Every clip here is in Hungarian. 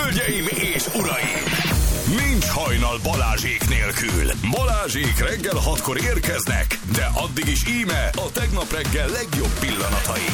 Hölgyeim és uraim! Nincs hajnal Balázsék nélkül. Balázsék reggel 6-kor érkeznek, de addig is íme a tegnap reggel legjobb pillanatai.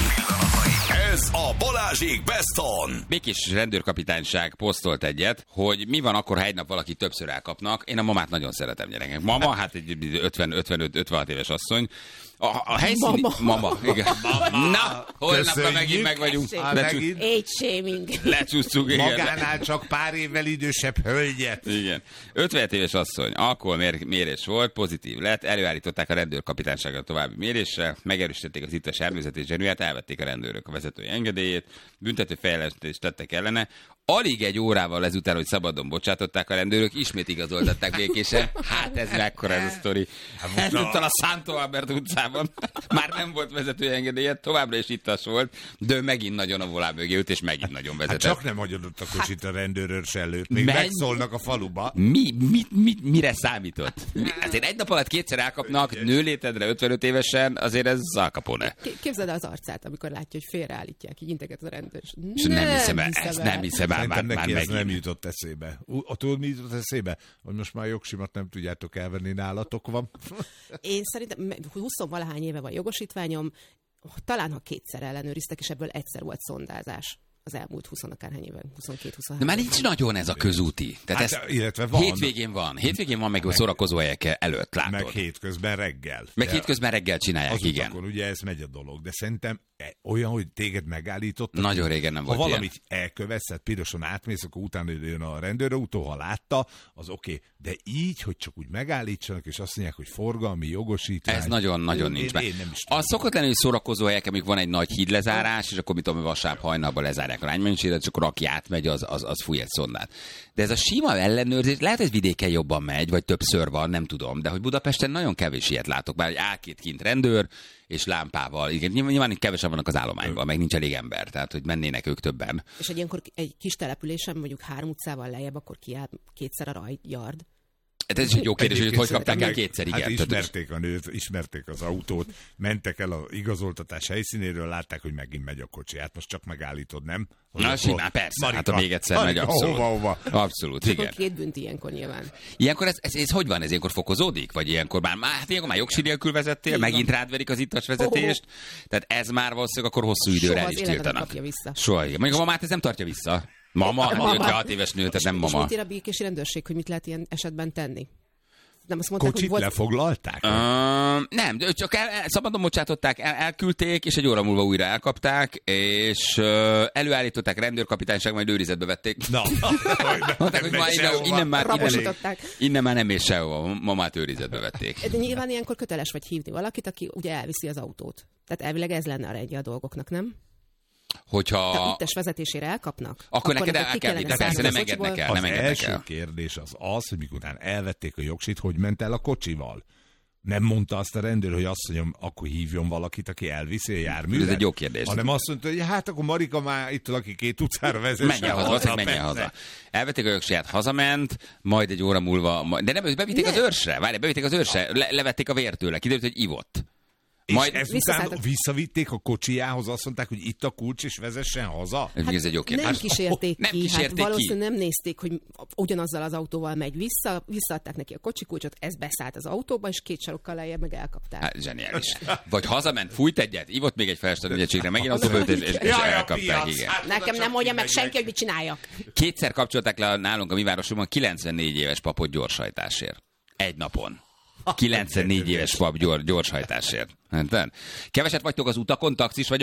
Ez a Balázsék Best On. Békés rendőrkapitányság posztolt egyet, hogy mi van akkor, ha egy nap valaki többször elkapnak. Én a mamát nagyon szeretem, gyerekek. Mama, hát egy 55-56 éves asszony. A helyszíni... Mama. Igen. Na, holnapra megint meg vagyunk. Age shaming. Lecsúsztuk, igen. Magánál csak pár évvel idősebb hölgyet. Igen. 57 éves asszony, alkoholmérés volt, pozitív lett, előállították a rendőrkapitányságra további mérésre, megerősítették az ittes járművezetés zsenúját, elvették a rendőrök a vezetői engedélyét, büntető fejlesztést tettek ellene. Alig egy órával ezután, hogy szabadon bocsátották a rendőrök, ismét igazoltatták békésen. Hát ez mekkora ez a sztori. Ezúttal a Santo Albert utcában már nem volt vezetői engedélye, továbbra is ittas volt, de megint nagyon a volán mögé ült, és megint nagyon vezetett. Hát csak nem hagyodott a kocsit a rendőrőrs előtt. Még megszólnak a faluba. Mire számított? Azért egy nap alatt kétszer elkapnak, nőlétedre 55 évesen, azért ez Al Capone. Képzeld az arcát, amikor látja, hogy félreállítják, így integet a rendőr. És nem hiszem el, ezt nem hiszem el. Szerintem neki ez nem jutott eszébe. Tudod, mi jutott eszébe? Hogy most már jogsimat nem tudjátok elvenni, nálatok van. Én szerintem 20-valahány éve van jogosítványom, talán ha kétszer ellenőriztek, és ebből egyszer volt szondázás. Az elmúlt 20-akárhány évben, 22-23. De már nincs nagyon ez a közúti. Tehát hát, illetve van. Hétvégén van, meg szórakozó helyek előtt, látod. Meg hétközben reggel. Meg hétközben reggel csinálják, az igen. Utakon, ugye ez megy a dolog, de szerintem olyan, hogy téged megállítottak. Nagyon régen nem volt ilyen. Ha valamit elkövetsz, tehát piroson átmész, akkor utána jön a rendőrautó, ha látta, az oké. De így, hogy csak úgy megállítsanak, és azt mondják, hogy forgalmi jogosítvány. Ez nagyon-nagyon nincs meg. Az szokott lenni, hogy szórakozó helyek, amikor van egy nagy hídlezárás, és akkor mit tudom, vasárnap hajnalban lezárják a lánymennyiséget, és akkor aki átmegy, az fúj egy szondát. De ez a sima ellenőrzés, lehet, hogy vidéken jobban megy, vagy többször van, nem tudom, de hogy Budapesten nagyon kevés ilyet látok, bár egy áll-két kint rendőr, és lámpával. Igen, nyilván kevesen vannak az állományban, meg nincs elég ember, tehát hogy mennének ők többen. És ilyenkor egy kis településen, mondjuk 3 utcával lejjebb, akkor kiáll kétszer a Yard. Hát ez is egy jó kérdés, hogy kapták el kétszer, igen. Hát ismerték a nőt, ismerték az autót, mentek el az igazoltatás helyszínéről, látták, hogy megint megy a kocsi. Hát most csak megállítod, nem? Na simán, persze. Marika, hát ha még egyszer megy, abszolút. Hova. Abszolút, igen. Akkor 2 bünti ilyenkor nyilván. Ilyenkor ez hogy van? Ez ilyenkor fokozódik? Vagy ilyenkor már jogsi nélkül vezettél, megint rád az ittas vezetést? Tehát ez már valószínűleg akkor hosszú időre el is tiltanak. Soha. Mondjuk a mamát ez nem tartja vissza. Mama, 56 éves nő, tehát nem mama. És mit ír a békési rendőrség, hogy mit lehet ilyen esetben tenni? Nem azt mondták, kocsit hogy lefoglalták? Nem, csak szabadon bocsátották, elküldték, és egy óra múlva újra elkapták, és előállították, rendőrkapitányság, majd őrizetbe vették. Na, mondták, hogy innen már nem ér sehova, mamát őrizetbe vették. De nyilván ilyenkor köteles vagy hívni valakit, aki ugye elviszi az autót. Tehát elvileg ez lenne a rendje a dolgoknak, nem? Hogyha ittes vezetésére elkapnak, akkor neked el kell vinni, persze nem engednek el. Az első kérdés az, hogy mikor elvették a jogsit, hogy ment el a kocsival. Nem mondta azt a rendőr, hogy azt mondjam, akkor hívjon valakit, aki elviszi a járművet. Ez egy jó kérdés. Hanem azt mondta, hogy hát akkor Marika már itt aki 2 utcára vezessen menjen haza. Elvették a jogsiját, hazament, majd egy óra múlva, de nem, bevitték az őrsre, bevitték az őrsre, levették a vért tőle, kiderült, hogy ivott. Majd ezután visszavitték a kocsijához, azt mondták, hogy itt a kulcs, és vezessen haza? Hát ez egy jó kérdés. Nem kísérték ki, hát valószínűleg nem nézték, hogy ugyanazzal az autóval megy vissza, visszaadták neki a kocsikulcsot, ez beszállt az autóba, és 2 sarokkal lejjebb meg elkapták. Hát, zseniális. Vagy hazament, fújt egyet, ivott még egy felesleges egységre, megint autóba ült, és elkapták, igen. Nekem nem mondja meg senki, hogy mit csináljak. 2-szer kapcsolták le nálunk a mi városunkban 94 éves papot gyorshajtásért. Egy napon. 94 éves pap gyorshajtásért. Keveset vagytok az utakon, taxis vagyok.